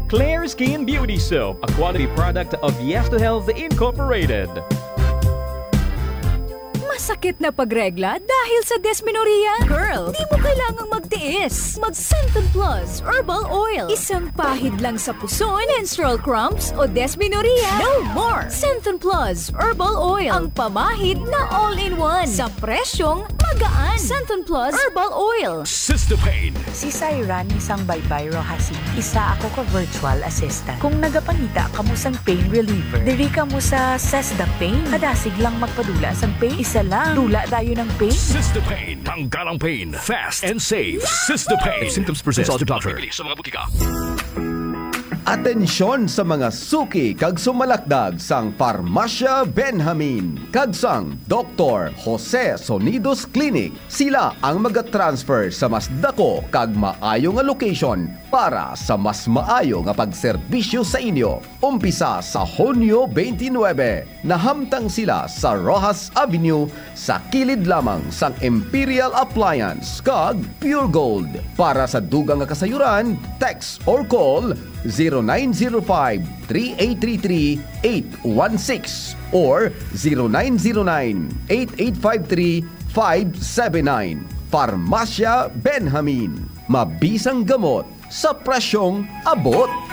Clear Skin Beauty Soap, a quality product of Yes to Health Incorporated. Masakit na pagregla dahil sa dysmenorrhea? Girl, di mo kailangang magtiis. Mag-Centon Plus Herbal Oil. Isang pahid lang sa puso, menstrual cramps o dysmenorrhea. No more! Centon Plus Herbal Oil. Ang pamahid na all-in-one. Sa presyong magaan. Centon Plus Herbal Oil. Cystopain. Si Syran isang baybay Rojasin. Isa ako ka virtual assistant. Kung nagapangita ka mo sang pain reliever, diri ka mo sa Sesda Pain. Kadasig lang magpadula sang pain. Isa lang. Tula tayo ng pain. Cystopain. Tanggal ang pain. Fast and safe. Cystopain. If symptoms persist, consult your doctor. Sa mga butika. Atensyon sa mga suki kag sumalakdag sang Farmacia Benjamin kag sang Dr. Jose Sonidos Clinic. Sila ang mag-transfer sa mas dako kag maayo nga location para sa mas maayo nga pagserbisyo sa inyo. Umpisa sa Hunyo 29. Nahamtang sila sa Rojas Avenue sa kilid lamang sang Imperial Appliance kag Pure Gold. Para sa dugang nga kasayuran, text or call 0905-3833-816 or 0909-8853-579. Farmacia Benjamin. Mabisang gamot sa presyong abot.